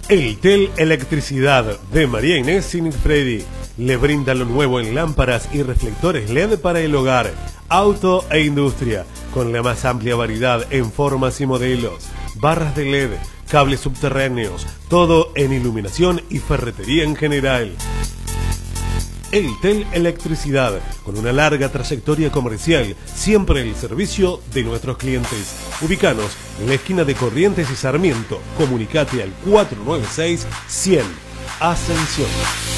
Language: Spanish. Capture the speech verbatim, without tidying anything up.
Eltel Electricidad de María Inés Sinifredi le brinda lo nuevo en lámparas y reflectores L E D para el hogar, auto e industria, con la más amplia variedad en formas y modelos, barras de L E D, cables subterráneos, todo en iluminación y ferretería en general. Eltel Electricidad, con una larga trayectoria comercial, siempre el servicio de nuestros clientes. Ubícanos en la esquina de Corrientes y Sarmiento. Comunicate al cuatro nueve seis cien. Ascensión.